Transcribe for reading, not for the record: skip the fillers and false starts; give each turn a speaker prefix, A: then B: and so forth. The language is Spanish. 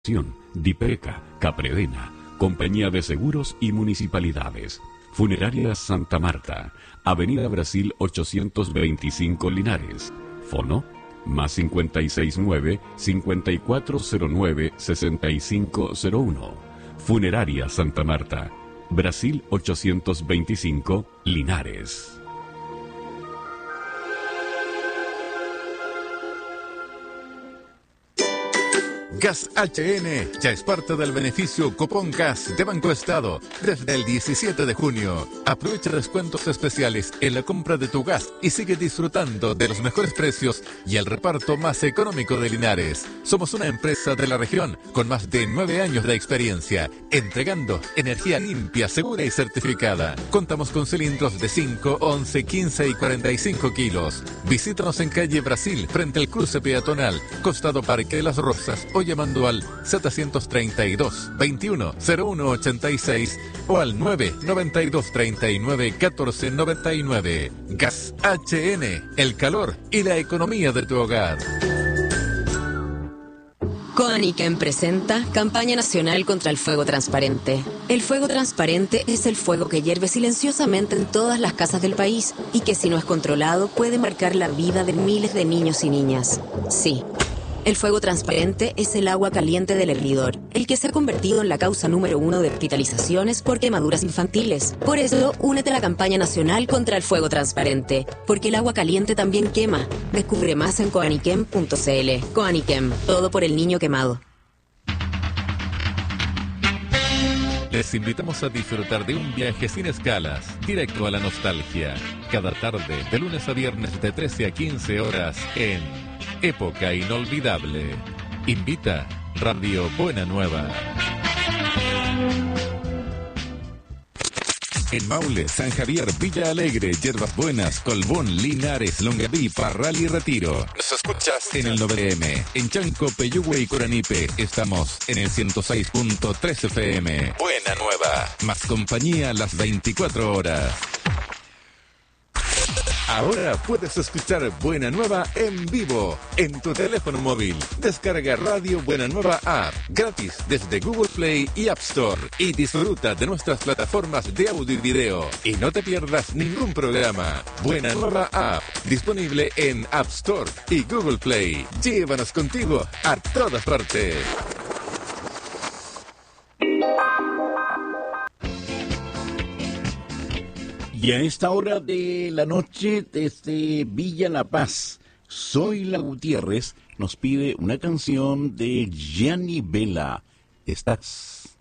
A: Dipeca, Capredena, Compañía de Seguros y Municipalidades. Funerarias Santa Marta, Avenida Brasil 825 Linares. Fono, más 569-5409-6501. Funeraria Santa Marta, Brasil 825 Linares.
B: Gas HN ya es parte del beneficio Cupón Gas de Banco Estado desde el 17 de junio. Aprovecha descuentos especiales en la compra de tu gas y sigue disfrutando de los mejores precios y el reparto más económico de Linares. Somos una empresa de la región con más de 9 años de experiencia, entregando energía limpia, segura y certificada. Contamos con cilindros de 5, 11, 15 y 45 kilos. Visítanos en calle Brasil, frente al cruce peatonal, costado Parque de las Rosas, o llamando al 732-21-0186 o al 992-39-1499. Gas HN, el calor y la economía de tu hogar.
C: Coaniquem presenta Campaña Nacional contra el Fuego Transparente. El fuego transparente es el fuego que hierve silenciosamente en todas las casas del país y que, si no es controlado, puede marcar la vida de miles de niños y niñas. Sí. El fuego transparente es el agua caliente del hervidor, el que se ha convertido en la causa número 1 de hospitalizaciones por quemaduras infantiles. Por eso, únete a la campaña nacional contra el fuego transparente, porque el agua caliente también quema. Descubre más en coaniquem.cl. Coaniquem, todo por el niño quemado.
B: Les invitamos a disfrutar de un viaje sin escalas, directo a la nostalgia. Cada tarde, de lunes a viernes de 13 a 15 horas en Época Inolvidable. Invita Radio Buena Nueva. En Maule, San Javier, Villa Alegre, Hierbas Buenas, Colbún, Linares, Longaví, Parral y Retiro. Nos escuchas en el 9M. En Chanco, Peyúgue y Coranipe estamos en el 106.3 FM. Buena Nueva. Más compañía las 24 horas. Ahora puedes escuchar Buena Nueva en vivo en tu teléfono móvil. Descarga Radio Buena Nueva App gratis desde Google Play y App Store y disfruta de nuestras plataformas de audio y video. Y no te pierdas ningún programa. Buena Nueva App, disponible en App Store y Google Play. Llévanos contigo a todas partes.
D: Y a esta hora de la noche, desde Villa La Paz, Zoila Gutiérrez nos pide una canción de Gianni Vela. Estás.